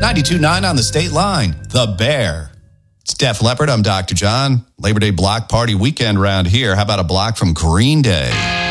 92.9 on the state line, The Bear. It's Def Leppard. I'm Dr. John. Labor Day block party weekend around here. How about a block from Green Day?